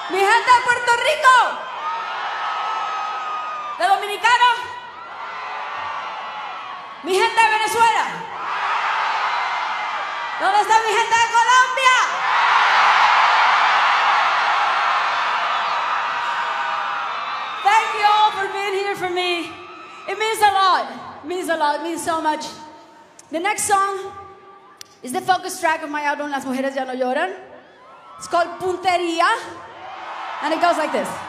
Mi gente de Puerto Rico. ¿De Dominicano? ¿Mi gente de Venezuela? ¿Dónde está mi gente de Colombia? Thank you all for being here for me. It means a lot. It means a lot. It means so much. The next song is the focus track of my album, Las Mujeres Ya No Lloran. It's called Puntería, and it goes like this.